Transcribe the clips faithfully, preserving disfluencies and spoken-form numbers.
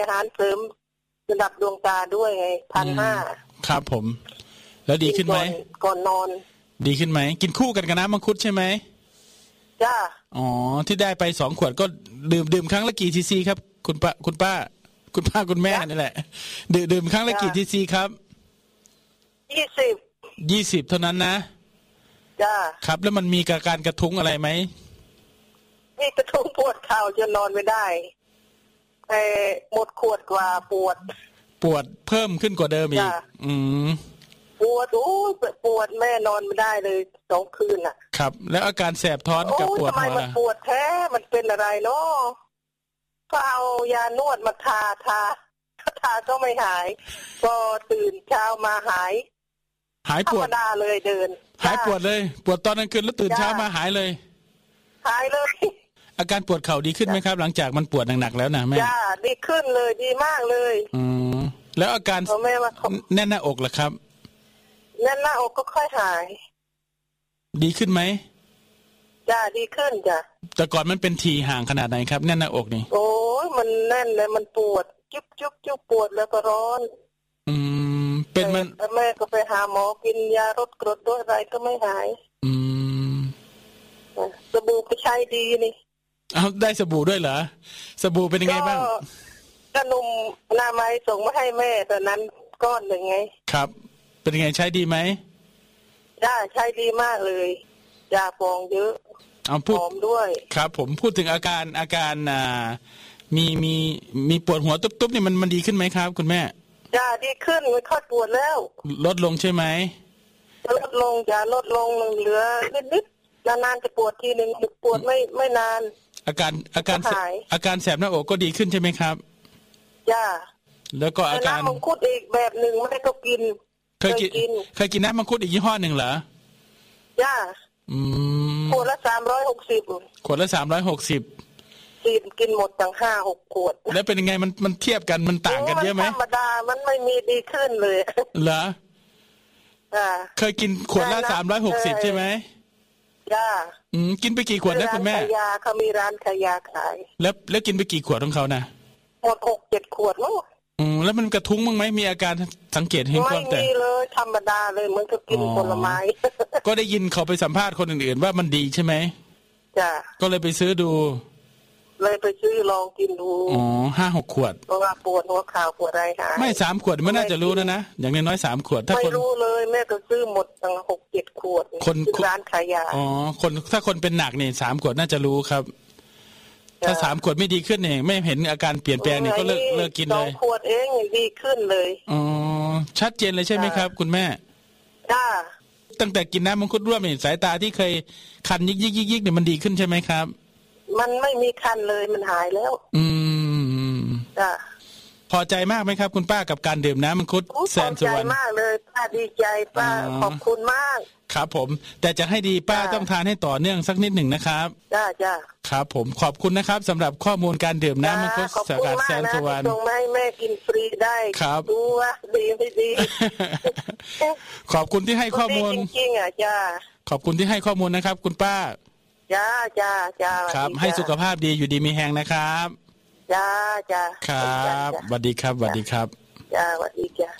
อาหารเสริมระดับดวงตาด้วยไงพันห้าครับผมแล้วดีขึ้นไหมก่อนนอนดีขึ้นไหมกินคู่กันกับน้ำมังคุดใช่ไหมจ้าอ๋อที่ได้ไปสองขวดก็ดื่มดื่มครั้งละกี่ซีซีครับคุณป้าคุณป้าคุณป้าคุณแม่นี่แหละดื่มดื่มครั้งละกี่ซีซีครับยี่สิบยี่สิบเท่านั้นนะจ้าครับแล้วมันมีการกระทุ้งอะไรไหมมีกระทุ้งปวดเข่าจนนอนไม่ได้ไอ้หมดขวดกว่าปวดปวดเพิ่มขึ้นกว่าเดิมอีกอืมปวดโอ้ปวดแม่นอนไม่ได้เลยสองคืนอ่ะครับแล้วอาการแสบท้อนกับปวดหัวล่ะทำไมมันปวดแท้มันเป็นอะไรเนาะก็เอายานวดมาทาทาทาก็ไม่หายพอตื่นเช้ามาหายหายปวดธรรมดาเลยเดินหายปวดเลยปวดตอนกลางคืนแล้วตื่นเช้ามาหายเลยหายเลยอาการปวดเข่าดีขึ้นไหมครับหลังจากมันปวดหนักๆแล้วนะแม่จ้าดีขึ้นเลยดีมากเลยอืมแล้วอาการแน่นหน้าอกล่ะครับแน่นหน้าอกก็ค่อยหายดีขึ้นไหมจ้าดีขึ้นจ้ะแต่ก่อนมันเป็นทีห่างขนาดไหนครับแน่นหน้าอกนี่โอ้ยมันแน่นเลยมันปวดจุ๊บจุ๊บจุ๊บปวดแล้วก็ร้อนอืมเป็นมันแม่ก็ไปหาหมอกินยาลดกรดด้วยอะไรก็ไม่หายอืมสบู่ก็ใช้ดีนี่เอาได้สบู่ด้วยเหรอสบู่เป็นยังไงบ้างก็หนุ่มนาไม้ส่งมาให้แม่ตอนนั้นก้อนหนึ่งไงครับเป็นยังไงใช้ดีไหมจ้าใช้ดีมากเลยยาฟองเยอะเอาพูดหอมด้วยครับผมพูดถึงอาการอาการอ่ามีมีมีปวดหัวตุ๊บๆนี่มันมันดีขึ้นไหมครับคุณแม่จ้าดีขึ้นไม่ค่อยปวดแล้วลดลงใช่ไหมลดลงจ้าลดลงเหลือนิดๆนานๆจะปวดทีนึงปวดไม่ไม่นานอาการอาการอาการแสบหน้าอกก็ดีขึ้นใช่ไหมครับจ้าแล้วก็อาการน้ำมังคุดอีกแบบหนึ่งไม่ก็กินเคยกินเคยกินน้ำมังคุดอีกยี่ห้อหนึ่งเหรอจ้าอืมขวดละสามร้อยหกสิบขวดละสามร้อยหกสิบกินกินหมดตั้งห้าหกขวดแล้วเป็นยังไงมันมันเทียบกันมันต่างกันเยอะไหมธรรมดามันไม่มีดีขึ้นเลยเหรออ่าเคยกินขวดละสามร้อยหกสิบใช่ไหมจ้าอืมกินไปกี่ขวดนะคุณแม่ร้านขายยาเขามีร้านขายยาขายแล้วแล้วกินไปกี่ขวดของเขานะหมดหกเจ็ดขวดมั้งอืมแล้วมันกระทุ้งมั้งไหมมีอาการสังเกตเห็นความแต่ไม่มีเลยธรรมดาเลยเหมือนกับกินผลไม้ก็ได้ยินเขาไปสัมภาษณ์คนอื่นๆว่ามันดีใช่ไหมจ้าก็เลยไปซื้อดูเลยไปซื้อลองกินดูอ๋อห้าหกขวดเพราะว่าปวดหัวเข่าปวดอะไรหายไม่สามขวดมันน่าจะรู้นะนะอย่างน้อยๆสามขวดถ้าคนไม่รู้เลยแม่ก็ซื้อหมดตั้งหกเจ็ดขวดคนร้านขายยาอ๋อคนถ้าคนเป็นหนักนี่สามขวดน่าจะรู้ครับถ้าสามขวดไม่ดีขึ้นเนี่ยไม่เห็นอาการเปลี่ยนแปลงนี่ก็เลิกเลิกกินเลยสองขวดเองดีขึ้นเลยอ๋อชัดเจนเลยใช่ไหมครับคุณแม่จ้าตั้งแต่กินน้ำมังคุดร่วมนี่สายตาที่เคยคันยิกยิกยิกยิกเนี่ยมันดีขึ้นใช่ไหมครับมันไม่มีคันเลยมันหายแล้วอืมจ้าพอใจมากไหมครับคุณป้ากับการดื่มน้ำมังคุดแสนสุวรรณพอใจมากเลยป้าดีใจป้าขอบคุณมากครับผมแต่จะให้ดีป้าต้องทานให้ต่อเนื่องสักนิดหนึ่งนะครับจ้าจ้าครับผมขอบคุณนะครับสำหรับข้อมูลการดื่มน้ำมังคุดสกัดแสนสุวรรณส่งมาให้แม่กินฟรีได้ครับดูว่าดีไม่ดีขอบคุณที่ให้ข้อมูลจริงๆอ่ะจ้าขอบคุณที่ให้ข้อมูลนะครับคุณป้าจ้าจ้าจ้าครับให้สุขภาพดีอยู่ดีมีแรงนะครับจ้าจ้าครับสวัสดีครับสวัสดีครับจ้าสวัสดีจ้า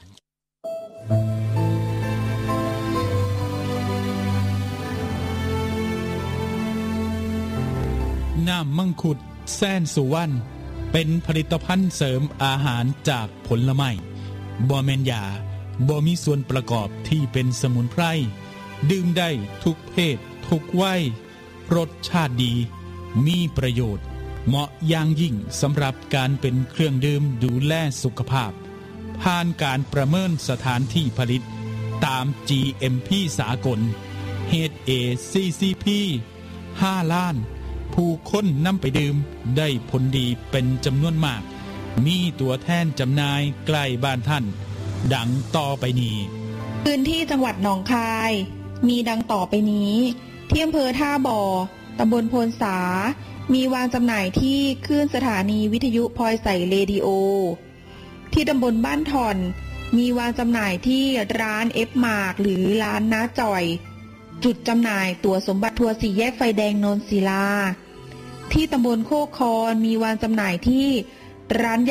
น้ำมังคุดแสนสุวรรณเป็นผลิตภัณฑ์เสริมอาหารจากผลไม้บ่แม่นยาบ่มีส่วนประกอบที่เป็นสมุนไพรดื่มได้ทุกเพศทุกวัยรสชาติดีมีประโยชน์เหมาะอย่างยิ่งสำหรับการเป็นเครื่องดื่มดูแลสุขภาพผ่านการประเมินสถานที่ผลิตตาม จี เอ็ม พี สากล เอช เอ ซี ซี พี ห้าล้านผู้คนนำไปดื่มได้ผลดีเป็นจำนวนมากมีตัวแทนจำหน่ายใกล้บ้านท่านดังต่อไปนี้พื้นที่จังหวัดหนองคายมีดังต่อไปนี้ที่อำเภอท่าบ่อตำบลโพนสามีวางจำหน่ายที่คลื่นสถานีวิทยุพลอยใสเรดิโอที่ตำบลบ้านถ่อนมีวางจำหน่ายที่ร้านเอฟมาร์กหรือร้านน้าจ่อยจุดจำหน่ายตั๋วสมบัติทัวร์สี่แยกไฟแดงโนนศิลาที่ตำบลโคกคอนมีวางจำหน่ายที่ร้าน